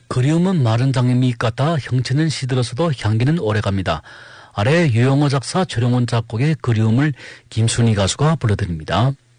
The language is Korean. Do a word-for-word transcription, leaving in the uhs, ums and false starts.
그리움은 마른 장미 같다. 형체는 시들어서도 향기는 오래갑니다. 아래 유영호 작사, 조령원 작곡의 그리움을 김순희 가수가 불러드립니다.